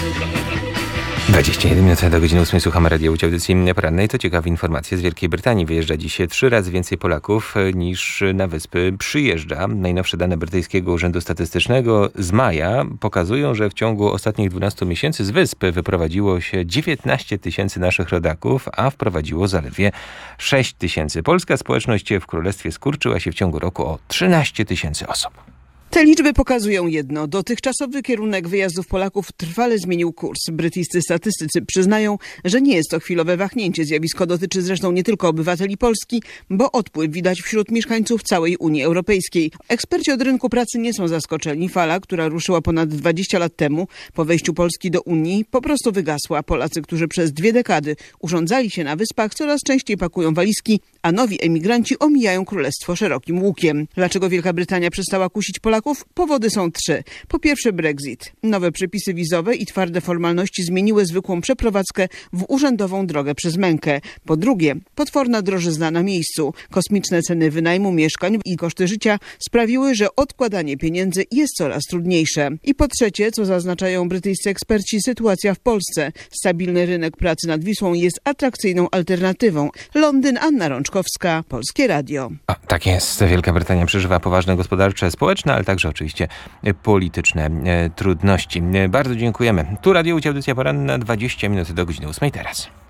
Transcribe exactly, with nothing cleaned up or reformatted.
dwadzieścia jeden minut do godziny ósmej słuchamy radia Łódź audycji porannej. To ciekawe informacje z Wielkiej Brytanii. Wyjeżdża dzisiaj trzy razy więcej Polaków niż na wyspy przyjeżdża. Najnowsze dane brytyjskiego Urzędu Statystycznego z maja pokazują, że w ciągu ostatnich dwunastu miesięcy z wysp wyprowadziło się dziewiętnaście tysięcy naszych rodaków, a wprowadziło zaledwie sześć tysięcy. Polska społeczność w Królestwie skurczyła się w ciągu roku o trzynaście tysięcy osób. Te liczby pokazują jedno. Dotychczasowy kierunek wyjazdów Polaków trwale zmienił kurs. Brytyjscy statystycy przyznają, że nie jest to chwilowe wahnięcie. Zjawisko dotyczy zresztą nie tylko obywateli Polski, bo odpływ widać wśród mieszkańców całej Unii Europejskiej. Eksperci od rynku pracy nie są zaskoczeni. Fala, która ruszyła ponad dwadzieścia lat temu po wejściu Polski do Unii, po prostu wygasła. Polacy, którzy przez dwie dekady urządzali się na wyspach, coraz częściej pakują walizki, a nowi emigranci omijają królestwo szerokim łukiem. Dlaczego Wielka Brytania przestała kusić Polaków? Powody są trzy. Po pierwsze Brexit. Nowe przepisy wizowe i twarde formalności zmieniły zwykłą przeprowadzkę w urzędową drogę przez mękę. Po drugie, potworna drożyzna na miejscu. Kosmiczne ceny wynajmu mieszkań i koszty życia sprawiły, że odkładanie pieniędzy jest coraz trudniejsze. I po trzecie, co zaznaczają brytyjscy eksperci, sytuacja w Polsce. Stabilny rynek pracy nad Wisłą jest atrakcyjną alternatywą. Londyn, Anna Rączkowska, Polskie Radio. O, tak jest. Wielka Brytania przeżywa poważne gospodarcze, społeczne, ale także oczywiście polityczne trudności. Bardzo dziękujemy. Tu Radio Łódź, audycja poranna, dwadzieścia minut do godziny ósmej teraz.